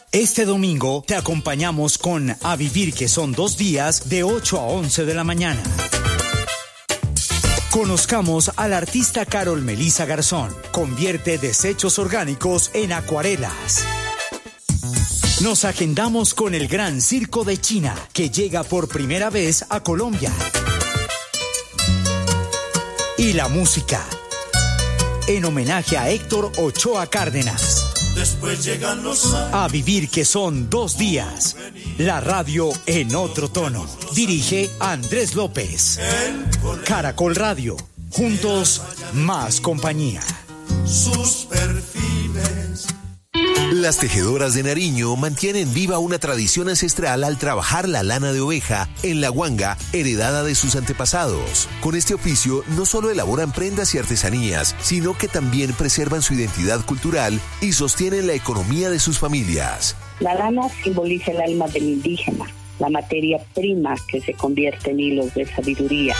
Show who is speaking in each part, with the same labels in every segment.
Speaker 1: Este domingo te acompañamos con A Vivir, que son 2 días, de 8 a 11 de la mañana. Conozcamos a la artista Carol Melissa Garzón. Convierte desechos orgánicos en acuarelas. Nos agendamos con el Gran Circo de China, que llega por primera vez a Colombia. Y la música, en homenaje a Héctor Ochoa Cárdenas.
Speaker 2: Después llegan los años.
Speaker 1: A Vivir, que son 2 días. La radio en otro tono. Dirige Andrés López. Caracol Radio. Juntos, más compañía.
Speaker 2: Sus perfiles.
Speaker 3: Las tejedoras de Nariño mantienen viva una tradición ancestral al trabajar la lana de oveja en la guanga heredada de sus antepasados. Con este oficio no solo elaboran prendas y artesanías, sino que también preservan su identidad cultural y sostienen la economía de sus familias.
Speaker 4: La lana simboliza el alma del indígena, la materia prima que se convierte en hilos de sabiduría.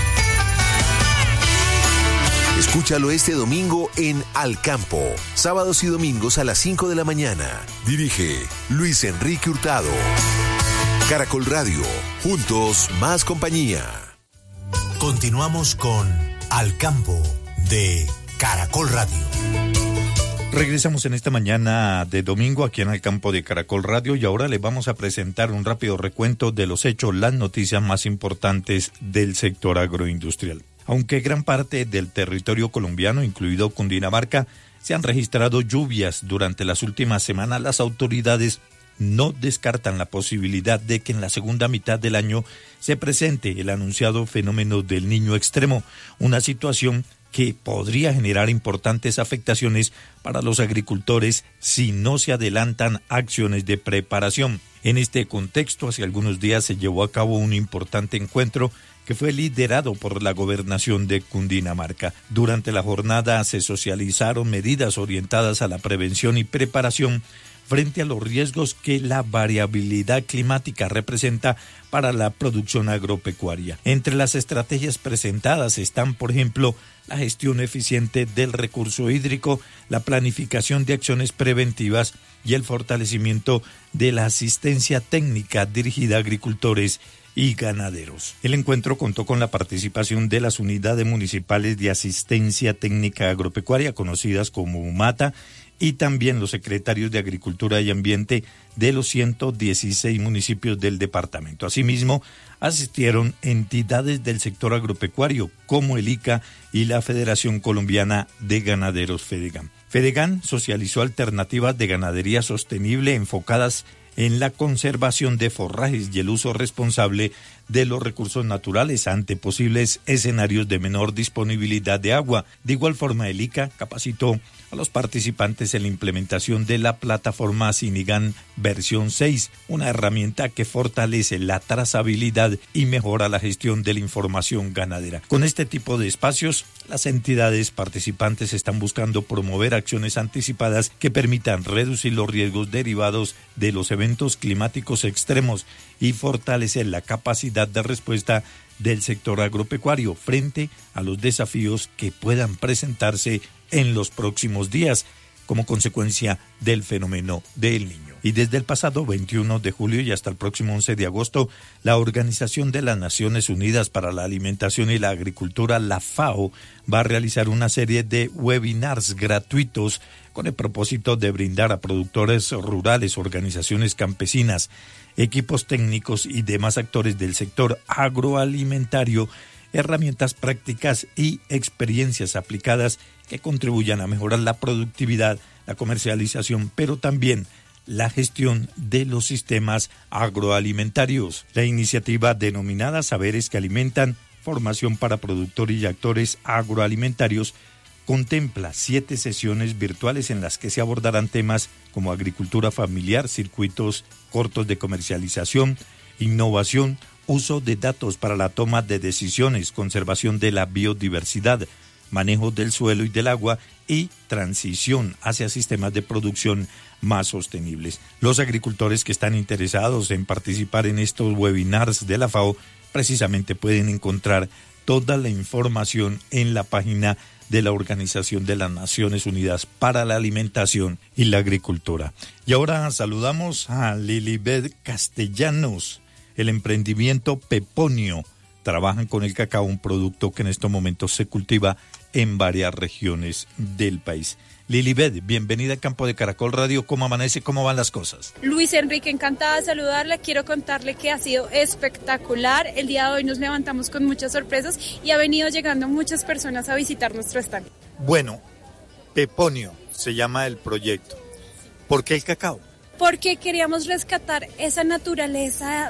Speaker 3: Escúchalo este domingo en Al Campo, sábados y domingos a las 5 de la mañana. Dirige Luis Enrique Hurtado. Caracol Radio, juntos más compañía.
Speaker 5: Continuamos con Al Campo de Caracol Radio.
Speaker 6: Regresamos en esta mañana de domingo aquí en Al Campo de Caracol Radio y ahora les vamos a presentar un rápido recuento de los hechos, las noticias más importantes del sector agroindustrial. Aunque gran parte del territorio colombiano, incluido Cundinamarca, se han registrado lluvias durante las últimas semanas, las autoridades no descartan la posibilidad de que en la segunda mitad del año se presente el anunciado fenómeno del Niño extremo, una situación que podría generar importantes afectaciones para los agricultores si no se adelantan acciones de preparación. En este contexto, hace algunos días se llevó a cabo un importante encuentro que fue liderado por la Gobernación de Cundinamarca. Durante la jornada se socializaron medidas orientadas a la prevención y preparación frente a los riesgos que la variabilidad climática representa para la producción agropecuaria. Entre las estrategias presentadas están, por ejemplo, la gestión eficiente del recurso hídrico, la planificación de acciones preventivas y el fortalecimiento de la asistencia técnica dirigida a agricultores y ganaderos. El encuentro contó con la participación de las unidades municipales de asistencia técnica agropecuaria, conocidas como UMATA, y también los secretarios de Agricultura y Ambiente de los 116 municipios del departamento. Asimismo, asistieron entidades del sector agropecuario como el ICA y la Federación Colombiana de Ganaderos FEDEGAN. FEDEGAN socializó alternativas de ganadería sostenible enfocadas en la conservación de forrajes y el uso responsable de los recursos naturales ante posibles escenarios de menor disponibilidad de agua. De igual forma, el ICA capacitó a los participantes en la implementación de la plataforma Sinigan versión 6, una herramienta que fortalece la trazabilidad y mejora la gestión de la información ganadera. Con este tipo de espacios, las entidades participantes están buscando promover acciones anticipadas que permitan reducir los riesgos derivados de los eventos climáticos extremos y fortalecer la capacidad de respuesta del sector agropecuario frente a los desafíos que puedan presentarse en los próximos días como consecuencia del fenómeno del Niño. Y desde el pasado 21 de julio y hasta el próximo 11 de agosto, la Organización de las Naciones Unidas para la Alimentación y la Agricultura, la FAO, va a realizar una serie de webinars gratuitos con el propósito de brindar a productores rurales, organizaciones campesinas, equipos técnicos y demás actores del sector agroalimentario herramientas prácticas y experiencias aplicadas que contribuyan a mejorar la productividad, la comercialización, pero también la gestión de los sistemas agroalimentarios. La iniciativa denominada Saberes que Alimentan, Formación para Productores y Actores Agroalimentarios, contempla 7 sesiones virtuales en las que se abordarán temas como agricultura familiar, circuitos cortos de comercialización, innovación, uso de datos para la toma de decisiones, conservación de la biodiversidad, manejo del suelo y del agua y transición hacia sistemas de producción más sostenibles. Los agricultores que están interesados en participar en estos webinars de la FAO precisamente pueden encontrar toda la información en la página de la Organización de las Naciones Unidas para la Alimentación y la Agricultura. Y ahora saludamos a Lilibet Castellanos, el emprendimiento Peponio. Trabajan con el cacao, un producto que en estos momentos se cultiva en varias regiones del país. Lilibet, bienvenida al Campo de Caracol Radio. ¿Cómo amanece? ¿Cómo van las cosas?
Speaker 7: Luis Enrique, encantada de saludarla. Quiero contarle que ha sido espectacular. El día de hoy nos levantamos con muchas sorpresas y ha venido llegando muchas personas a visitar nuestro stand.
Speaker 6: Bueno, Peponio se llama el proyecto. ¿Por qué el cacao?
Speaker 7: Porque queríamos rescatar esa naturaleza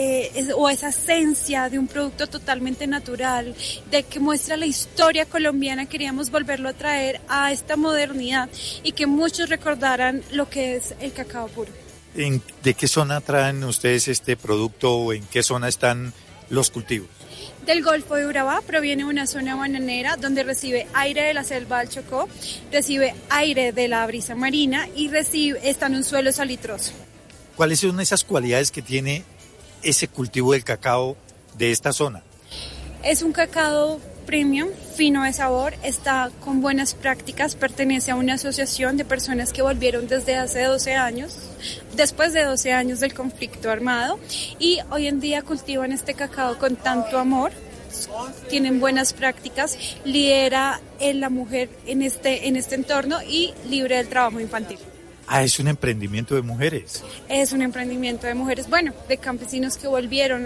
Speaker 7: o esa esencia de un producto totalmente natural, de que muestra la historia colombiana. Queríamos volverlo a traer a esta modernidad y que muchos recordaran lo que es el cacao puro.
Speaker 6: ¿De qué zona traen ustedes este producto o en qué zona están los cultivos?
Speaker 7: Del Golfo de Urabá, proviene de una zona bananera donde recibe aire de la selva del Chocó, recibe aire de la brisa marina y está en un suelo salitroso.
Speaker 6: ¿Cuáles son esas cualidades que tiene ese cultivo del cacao de esta zona?
Speaker 7: Es un cacao premium, fino de sabor, está con buenas prácticas, pertenece a una asociación de personas que volvieron desde hace 12 años, después de 12 años del conflicto armado, y hoy en día cultivan este cacao con tanto amor, tienen buenas prácticas, lidera la mujer en este entorno y libre del trabajo infantil.
Speaker 6: Ah, es un emprendimiento de mujeres.
Speaker 7: Es un emprendimiento de mujeres, bueno, de campesinos que volvieron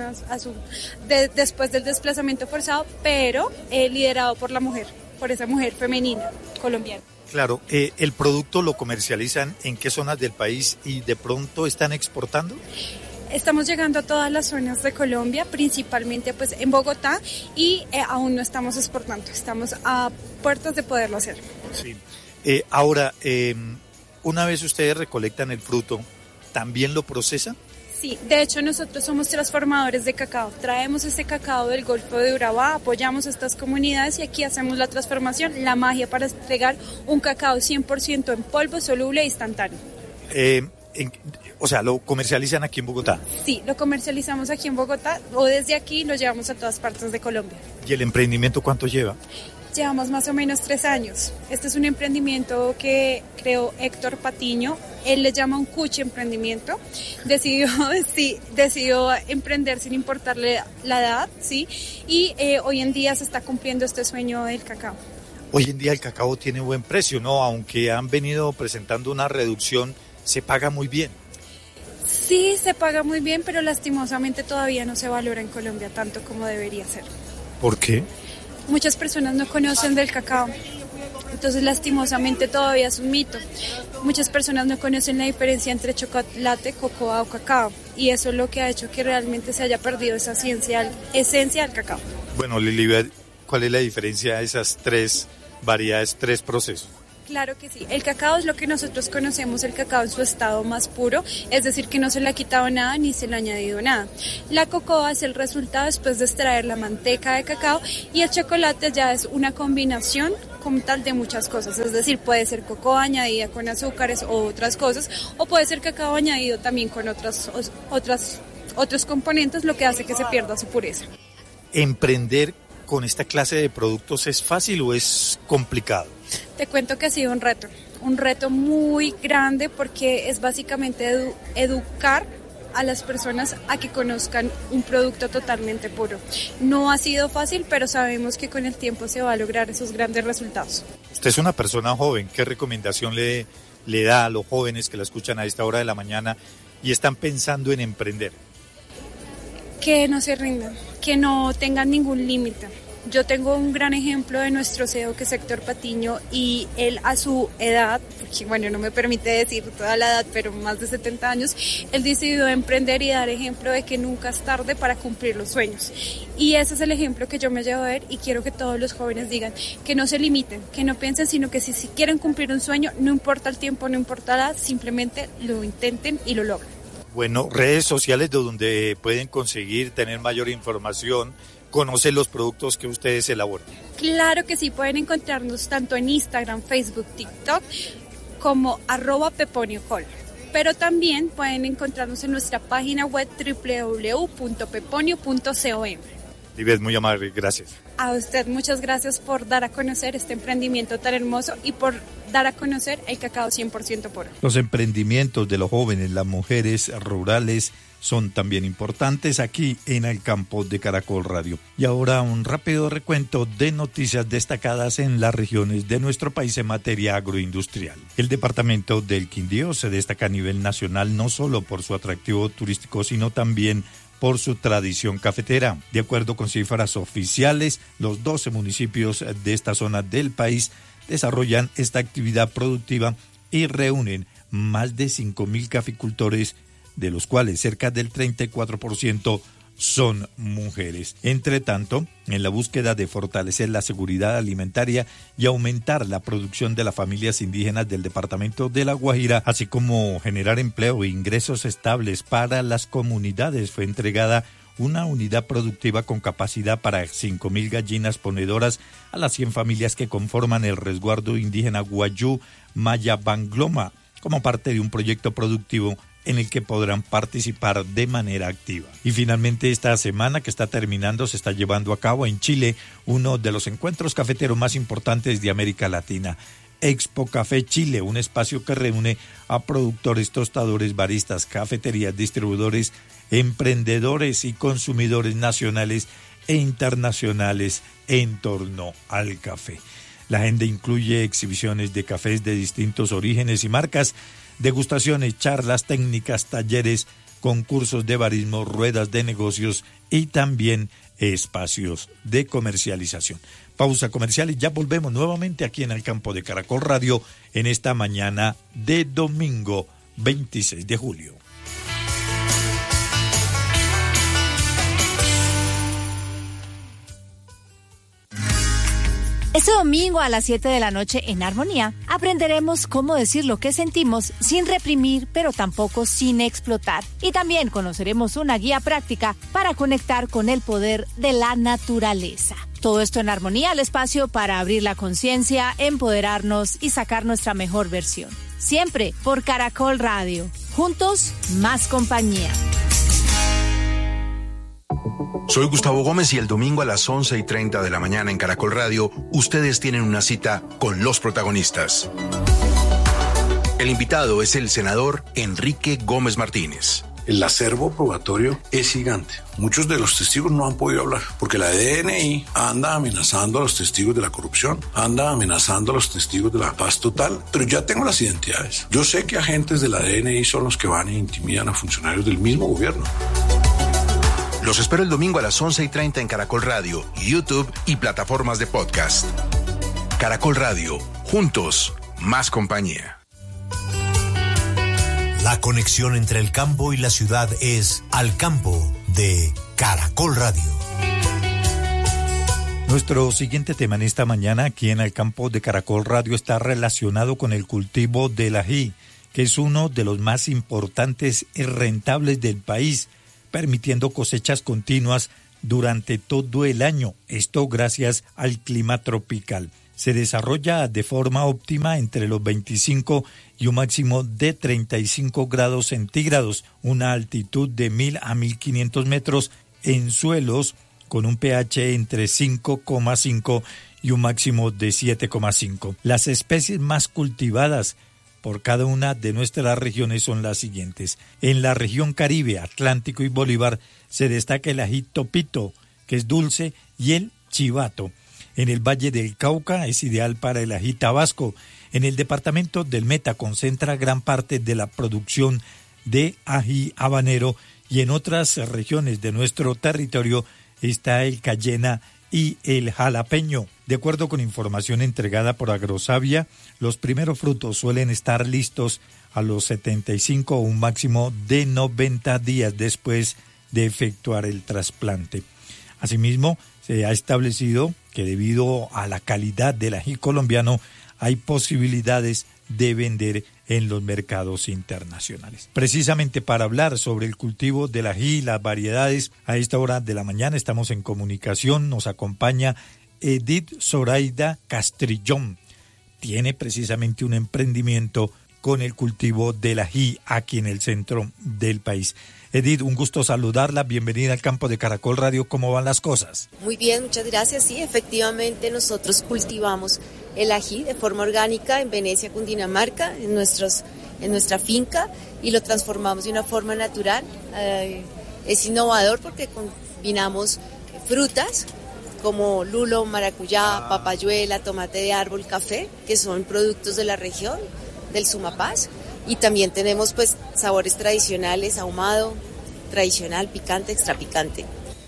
Speaker 7: después del desplazamiento forzado, pero liderado por la mujer, por esa mujer femenina colombiana.
Speaker 6: Claro, ¿el producto lo comercializan en qué zonas del país y de pronto están exportando?
Speaker 7: Estamos llegando a todas las zonas de Colombia, principalmente pues en Bogotá, y aún no estamos exportando, estamos a puertas de poderlo hacer.
Speaker 6: Sí. Ahora, una vez ustedes recolectan el fruto, ¿también lo procesan?
Speaker 7: Sí, de hecho nosotros somos transformadores de cacao, traemos este cacao del Golfo de Urabá, apoyamos a estas comunidades y aquí hacemos la transformación, la magia para entregar un cacao 100% en polvo, soluble e instantáneo.
Speaker 6: O sea, ¿lo comercializan aquí en Bogotá?
Speaker 7: Sí, lo comercializamos aquí en Bogotá o desde aquí lo llevamos a todas partes de Colombia.
Speaker 6: ¿Y el emprendimiento cuánto lleva?
Speaker 7: Llevamos más o menos 3 años. Este es un emprendimiento que creó Héctor Patiño. Él le llama un cuchi emprendimiento. Decidió emprender sin importarle la edad, ¿sí? Y hoy en día se está cumpliendo este sueño del cacao.
Speaker 6: Hoy en día el cacao tiene buen precio, ¿no? Aunque han venido presentando una reducción, se paga muy bien.
Speaker 7: Sí, se paga muy bien, pero lastimosamente todavía no se valora en Colombia tanto como debería ser.
Speaker 6: ¿Por qué?
Speaker 7: Muchas personas no conocen del cacao, entonces lastimosamente todavía es un mito. Muchas personas no conocen la diferencia entre chocolate, cocoa o cacao, y eso es lo que ha hecho que realmente se haya perdido esa esencia del cacao.
Speaker 6: Bueno, Lilibet, ¿cuál es la diferencia de esas 3 variedades, 3 procesos?
Speaker 7: Claro que sí. El cacao es lo que nosotros conocemos, el cacao en su estado más puro, es decir, que no se le ha quitado nada ni se le ha añadido nada. La cocoa es el resultado después de extraer la manteca de cacao y el chocolate ya es una combinación como tal de muchas cosas, es decir, puede ser cocoa añadida con azúcares o otras cosas, o puede ser cacao añadido también con otros componentes, lo que hace que se pierda su pureza.
Speaker 6: ¿Emprender con esta clase de productos es fácil o es complicado?
Speaker 7: Te cuento que ha sido un reto muy grande porque es básicamente educar a las personas a que conozcan un producto totalmente puro. No ha sido fácil, pero sabemos que con el tiempo se va a lograr esos grandes resultados.
Speaker 6: Usted es una persona joven, ¿qué recomendación le da a los jóvenes que la escuchan a esta hora de la mañana y están pensando en emprender?
Speaker 7: Que no se rindan, que no tengan ningún límite. Yo tengo un gran ejemplo de nuestro CEO, que es Héctor Patiño, y él a su edad, porque bueno, no me permite decir toda la edad, pero más de 70 años, él decidió emprender y dar ejemplo de que nunca es tarde para cumplir los sueños. Y ese es el ejemplo que yo me llevo a ver y quiero que todos los jóvenes digan que no se limiten, que no piensen, sino que si quieren cumplir un sueño, no importa el tiempo, no importa la edad, simplemente lo intenten y lo logran.
Speaker 6: Bueno, redes sociales donde pueden conseguir, tener mayor información, conocer los productos que ustedes elaboran.
Speaker 7: Claro que sí, pueden encontrarnos tanto en Instagram, Facebook, TikTok como @peponiocol. Pero también pueden encontrarnos en nuestra página web www.peponio.com.
Speaker 6: Libeth, muy amable, gracias.
Speaker 7: A usted muchas gracias por dar a conocer este emprendimiento tan hermoso y por dar a conocer el cacao 100% puro.
Speaker 6: Los emprendimientos de los jóvenes, las mujeres rurales son también importantes aquí en el campo de Caracol Radio. Y ahora un rápido recuento de noticias destacadas en las regiones de nuestro país en materia agroindustrial. El departamento del Quindío se destaca a nivel nacional no solo por su atractivo turístico, sino también por su tradición cafetera. De acuerdo con cifras oficiales, los 12 municipios de esta zona del país desarrollan esta actividad productiva y reúnen más de 5.000 caficultores, de los cuales cerca del 34% son mujeres. Entre tanto, en la búsqueda de fortalecer la seguridad alimentaria y aumentar la producción de las familias indígenas del departamento de La Guajira, así como generar empleo e ingresos estables para las comunidades, fue entregada una unidad productiva con capacidad para 5.000 gallinas ponedoras a las 100 familias que conforman el resguardo indígena Guayú Maya Bangloma, como parte de un proyecto productivo en el que podrán participar de manera activa. Y finalmente esta semana que está terminando se está llevando a cabo en Chile uno de los encuentros cafeteros más importantes de América Latina, Expo Café Chile, un espacio que reúne a productores, tostadores, baristas, cafeterías, distribuidores, emprendedores y consumidores nacionales e internacionales en torno al café. La agenda incluye exhibiciones de cafés de distintos orígenes y marcas, degustaciones, charlas técnicas, talleres, concursos de barismo, ruedas de negocios y también espacios de comercialización. Pausa comercial y ya volvemos nuevamente aquí en el campo de Caracol Radio en esta mañana de domingo 26 de julio.
Speaker 8: Este domingo a las 7 de la noche en Armonía aprenderemos cómo decir lo que sentimos sin reprimir, pero tampoco sin explotar. Y también conoceremos una guía práctica para conectar con el poder de la naturaleza. Todo esto en Armonía, el espacio para abrir la conciencia, empoderarnos y sacar nuestra mejor versión. Siempre por Caracol Radio. Juntos, más compañía.
Speaker 9: Soy Gustavo Gómez y el domingo a las 11:30 de la mañana en Caracol Radio, ustedes tienen una cita con los protagonistas. El invitado es el senador Enrique Gómez Martínez.
Speaker 10: El acervo probatorio es gigante. Muchos de los testigos no han podido hablar porque la DNI anda amenazando a los testigos de la corrupción, anda amenazando a los testigos de la paz total, pero ya tengo las identidades. Yo sé que agentes de la DNI son los que van e intimidan a funcionarios del mismo gobierno.
Speaker 9: Los espero el domingo a las 11:30 en Caracol Radio, YouTube y plataformas de podcast. Caracol Radio, juntos, más compañía.
Speaker 5: La conexión entre el campo y la ciudad es Al Campo de Caracol Radio.
Speaker 6: Nuestro siguiente tema en esta mañana aquí en el campo de Caracol Radio está relacionado con el cultivo del ají, que es uno de los más importantes y rentables del país, permitiendo cosechas continuas durante todo el año, esto gracias al clima tropical. Se desarrolla de forma óptima entre los 25 y un máximo de 35 grados centígrados, una altitud de 1.000 a 1.500 metros en suelos con un pH entre 5,5 y un máximo de 7,5. Las especies más cultivadas por cada una de nuestras regiones son las siguientes. En la región Caribe, Atlántico y Bolívar se destaca el ají topito, que es dulce, y el chivato. En el Valle del Cauca es ideal para el ají tabasco. En el departamento del Meta concentra gran parte de la producción de ají habanero y en otras regiones de nuestro territorio está el cayena y el jalapeño. De acuerdo con información entregada por Agrosavia, los primeros frutos suelen estar listos a los 75 o un máximo de 90 días después de efectuar el trasplante. Asimismo, se ha establecido que debido a la calidad del ají colombiano hay posibilidades de vender en los mercados internacionales. Precisamente para hablar sobre el cultivo del ají y las variedades, a esta hora de la mañana estamos en comunicación, nos acompaña Edith Zoraida Castrillón. Tiene precisamente un emprendimiento con el cultivo del ají aquí en el centro del país. Edith, un gusto saludarla, bienvenida al campo de Caracol Radio, ¿cómo van las cosas?
Speaker 11: Muy bien, muchas gracias. Sí, efectivamente nosotros cultivamos el ají de forma orgánica en Venecia, Cundinamarca, en nuestra finca, y lo transformamos de una forma natural. Es innovador porque combinamos frutas como lulo, maracuyá, papayuela, tomate de árbol, café, que son productos de la región del Sumapaz. Y también tenemos pues sabores tradicionales, ahumado, tradicional, picante, extra picante.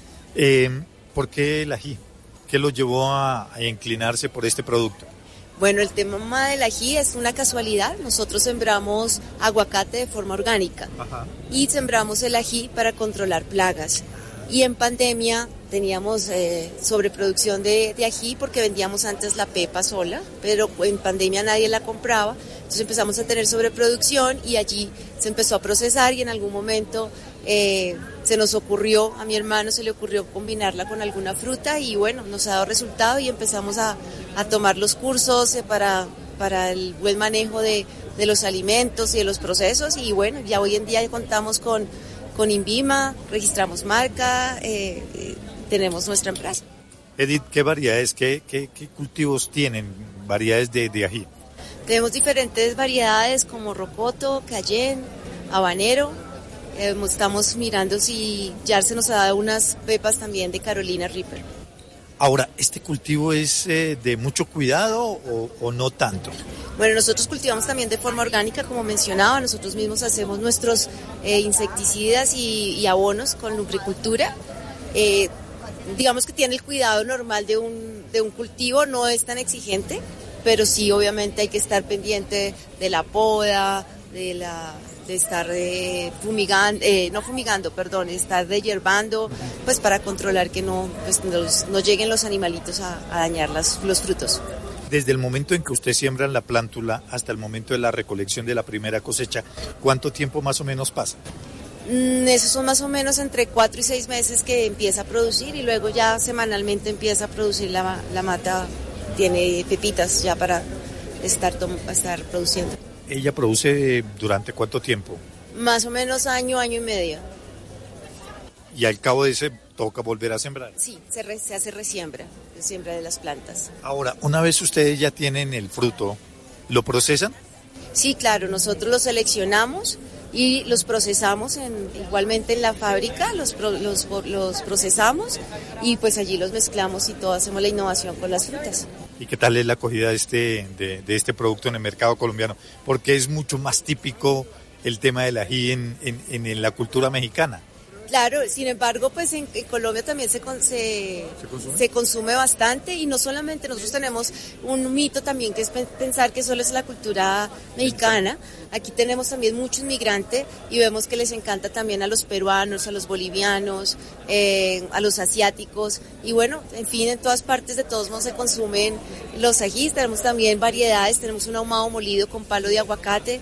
Speaker 6: ¿Por qué el ají? ¿Qué lo llevó a inclinarse por este producto?
Speaker 11: Bueno, el tema del ají es una casualidad. Nosotros sembramos aguacate de forma orgánica. Ajá. Y sembramos el ají para controlar plagas. Y en pandemia teníamos sobreproducción de ají porque vendíamos antes la pepa sola, pero en pandemia nadie la compraba. Entonces empezamos a tener sobreproducción y allí se empezó a procesar y en algún momento se nos ocurrió, a mi hermano se le ocurrió combinarla con alguna fruta y bueno, nos ha dado resultado y empezamos a tomar los cursos para el buen manejo de los alimentos y de los procesos y bueno, ya hoy en día contamos con INVIMA, registramos marca, tenemos nuestra empresa.
Speaker 6: Edith, ¿qué variedades, qué cultivos tienen, variedades de ají?
Speaker 11: Tenemos diferentes variedades como rocoto, cayenne, habanero. Estamos mirando si ya se nos ha dado unas pepas también de Carolina Reaper.
Speaker 6: Ahora, ¿este cultivo es de mucho cuidado o no tanto?
Speaker 11: Bueno, nosotros cultivamos también de forma orgánica, como mencionaba, nosotros mismos hacemos nuestros insecticidas y abonos con lubricultura. Digamos que tiene el cuidado normal de un cultivo, no es tan exigente, pero sí obviamente hay que estar pendiente de la poda, de estar estar deshierbando, pues para controlar que no lleguen los animalitos a dañar los frutos.
Speaker 6: Desde el momento en que usted siembra la plántula hasta el momento de la recolección de la primera cosecha, ¿cuánto tiempo más o menos pasa?
Speaker 11: Esos son más o menos entre 4 y 6 meses que empieza a producir y luego ya semanalmente empieza a producir la mata, tiene pepitas ya para estar produciendo.
Speaker 6: ¿Ella produce durante cuánto tiempo?
Speaker 11: Más o menos año y medio.
Speaker 6: ¿Y al cabo de ese toca volver a sembrar?
Speaker 11: Sí, se hace resiembra de las plantas.
Speaker 6: Ahora, una vez ustedes ya tienen el fruto, ¿lo procesan?
Speaker 11: Sí, claro, nosotros los seleccionamos y los procesamos igualmente en la fábrica, los procesamos y pues allí los mezclamos y todo, hacemos la innovación con las frutas.
Speaker 6: ¿Y qué tal es la acogida de este producto en el mercado colombiano? Porque es mucho más típico el tema del ají en la cultura mexicana.
Speaker 11: Claro, sin embargo, pues en Colombia también se consume bastante y no solamente, nosotros tenemos un mito también que es pensar que solo es la cultura mexicana. Aquí tenemos también muchos migrantes y vemos que les encanta también a los peruanos, a los bolivianos, a los asiáticos y bueno, en fin, en todas partes de todos modos se consumen los ajís. Tenemos también variedades, tenemos un ahumado molido con palo de aguacate,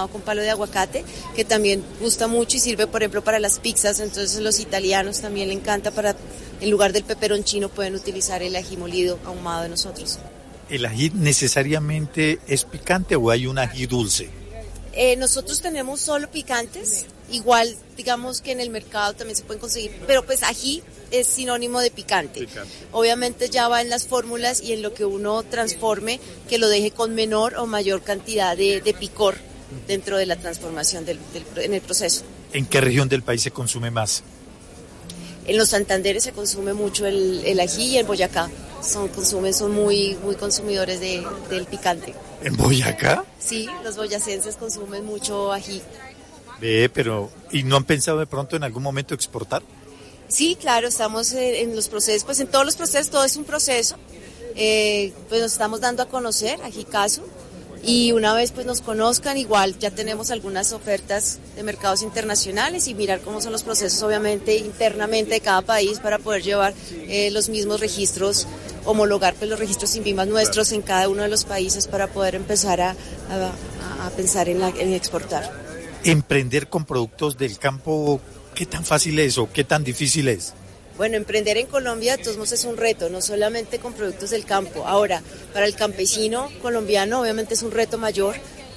Speaker 11: que también gusta mucho y sirve por ejemplo para las pizzas. Entonces los italianos también le encanta en lugar del peperoncino pueden utilizar el ají molido ahumado de nosotros.
Speaker 6: ¿El ají necesariamente es picante o hay un ají dulce?
Speaker 11: Nosotros tenemos solo picantes, igual digamos que en el mercado también se pueden conseguir, pero pues ají es sinónimo de picante. Obviamente ya va en las fórmulas y en lo que uno transforme, que lo deje con menor o mayor cantidad de picor dentro de la transformación en el proceso.
Speaker 6: ¿En qué región del país se consume más?
Speaker 11: En los Santanderes se consume mucho el ají y en Boyacá son muy consumidores del picante.
Speaker 6: ¿En Boyacá?
Speaker 11: Sí, los boyacenses consumen mucho ají.
Speaker 6: Pero ¿y no han pensado de pronto en algún momento exportar?
Speaker 11: Sí, claro, estamos en los procesos, pues en todos los procesos, todo es un proceso. Pues nos estamos dando a conocer, Ajicaso. Y una vez pues nos conozcan, igual ya tenemos algunas ofertas de mercados internacionales y mirar cómo son los procesos obviamente internamente de cada país para poder llevar los mismos registros, homologar pues los registros INVIMA nuestros en cada uno de los países para poder empezar a pensar en exportar.
Speaker 6: Emprender con productos del campo, ¿qué tan fácil es o qué tan difícil es?
Speaker 11: Bueno, emprender en Colombia de todos modos es un reto, no solamente con productos del campo. Ahora, para el campesino colombiano obviamente es un reto mayor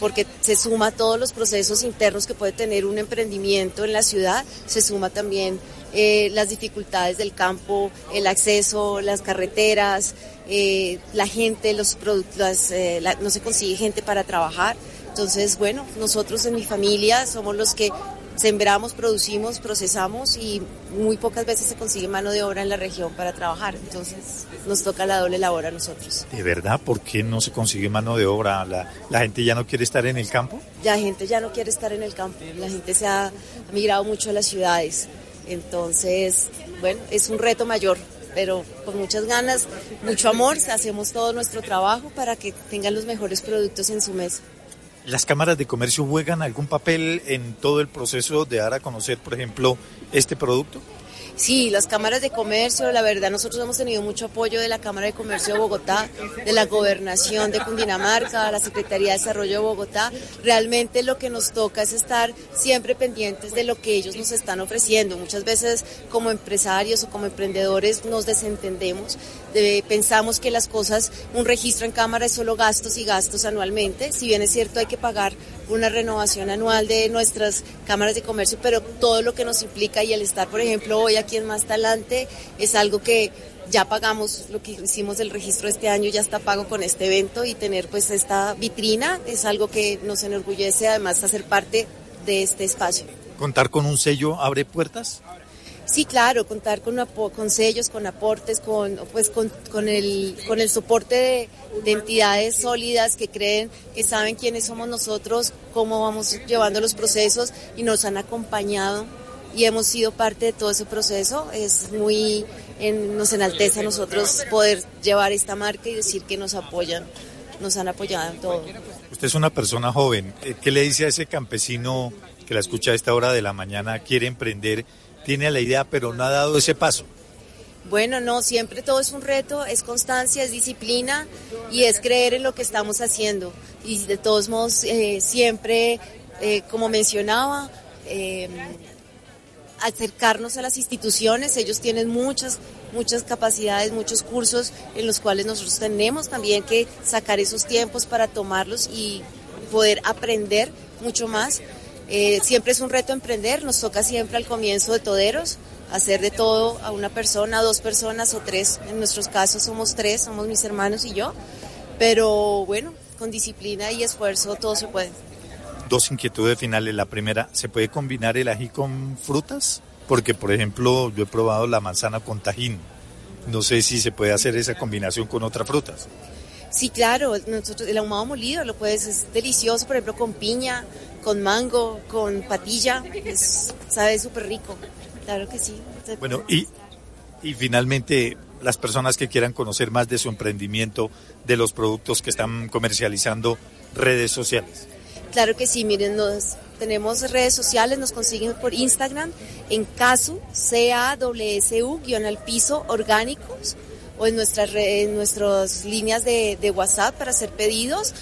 Speaker 11: porque se suma a todos los procesos internos que puede tener un emprendimiento en la ciudad, se suma también las dificultades del campo, el acceso, las carreteras, la gente, los productos, no se consigue gente para trabajar. Entonces, bueno, nosotros en mi familia somos los que sembramos, producimos, procesamos y muy pocas veces se consigue mano de obra en la región para trabajar. Entonces, nos toca la doble labor a nosotros.
Speaker 6: ¿De verdad? ¿Por qué no se consigue mano de obra? ¿La gente ya no quiere estar en el campo?
Speaker 11: La gente ya no quiere estar en el campo. La gente se ha migrado mucho a las ciudades. Entonces, bueno, es un reto mayor, pero con muchas ganas, mucho amor, hacemos todo nuestro trabajo para que tengan los mejores productos en su mesa.
Speaker 6: ¿Las cámaras de comercio juegan algún papel en todo el proceso de dar a conocer, por ejemplo, este producto?
Speaker 11: Sí, las cámaras de comercio, la verdad nosotros hemos tenido mucho apoyo de la Cámara de Comercio de Bogotá, de la Gobernación de Cundinamarca, la Secretaría de Desarrollo de Bogotá. Realmente lo que nos toca es estar siempre pendientes de lo que ellos nos están ofreciendo. Muchas veces como empresarios o como emprendedores nos desentendemos, pensamos que las cosas, un registro en cámara es solo gastos y gastos anualmente. Si bien es cierto hay que pagar una renovación anual de nuestras cámaras de comercio, pero todo lo que nos implica y el estar, por ejemplo, hoy aquí en Más Talante es algo que ya pagamos, lo que hicimos del registro este año ya está pago con este evento y tener pues esta vitrina es algo que nos enorgullece, además hacer parte de este espacio.
Speaker 6: ¿Contar con un sello abre puertas?
Speaker 11: Sí, claro, contar con sellos, con aportes, con el soporte de entidades sólidas que creen, que saben quiénes somos nosotros, cómo vamos llevando los procesos y nos han acompañado y hemos sido parte de todo ese proceso. Nos enaltece a nosotros poder llevar esta marca y decir que nos apoyan, nos han apoyado en todo.
Speaker 6: Usted es una persona joven, ¿qué le dice a ese campesino que la escucha a esta hora de la mañana, quiere emprender, tiene la idea pero no ha dado ese paso?
Speaker 11: Bueno, no, siempre todo es un reto, es constancia, es disciplina y es creer en lo que estamos haciendo. Y de todos modos, siempre, como mencionaba, acercarnos a las instituciones. Ellos tienen muchas capacidades, muchos cursos en los cuales nosotros tenemos también que sacar esos tiempos para tomarlos y poder aprender mucho más. Siempre es un reto emprender, nos toca siempre al comienzo de toderos, hacer de todo a una persona, 2 personas o 3, en nuestros casos somos 3, somos mis hermanos y yo, pero bueno, con disciplina y esfuerzo todo se puede.
Speaker 6: 2 inquietudes finales, la primera, ¿se puede combinar el ají con frutas? Porque por ejemplo yo he probado la manzana con tajín, no sé si se puede hacer esa combinación con otras frutas.
Speaker 11: Sí, claro, nosotros el ahumado molido es delicioso, por ejemplo, con piña, con mango, con patilla, sabe súper rico, claro que sí.
Speaker 6: Bueno, y finalmente, las personas que quieran conocer más de su emprendimiento, de los productos que están comercializando, redes sociales.
Speaker 11: Claro que sí, miren, tenemos redes sociales, nos consiguen por Instagram, en CASU, CAWSU, orgánicos, o en nuestras líneas de WhatsApp para hacer pedidos,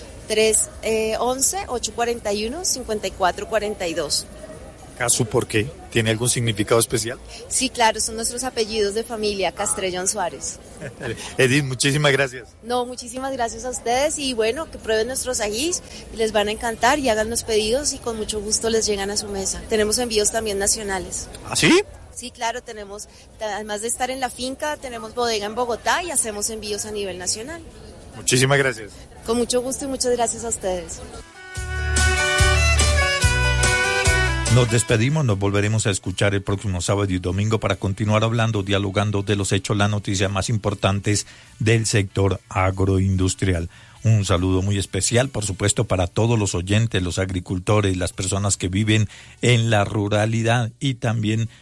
Speaker 11: 311-841-5442.
Speaker 6: ¿Casu por qué? ¿Tiene algún significado especial?
Speaker 11: Sí, claro, son nuestros apellidos de familia, Castrellón Suárez.
Speaker 6: Edith, muchísimas gracias.
Speaker 11: No, muchísimas gracias a ustedes y bueno, que prueben nuestros ajís, les van a encantar y hagan los pedidos y con mucho gusto les llegan a su mesa. Tenemos envíos también nacionales.
Speaker 6: ¿Ah, sí?
Speaker 11: Sí, claro, tenemos, además de estar en la finca, tenemos bodega en Bogotá y hacemos envíos a nivel nacional.
Speaker 6: Muchísimas gracias.
Speaker 11: Con mucho gusto y muchas gracias a ustedes.
Speaker 6: Nos despedimos, nos volveremos a escuchar el próximo sábado y domingo para continuar hablando, dialogando de los hechos, las noticias más importantes del sector agroindustrial. Un saludo muy especial, por supuesto, para todos los oyentes, los agricultores, las personas que viven en la ruralidad y también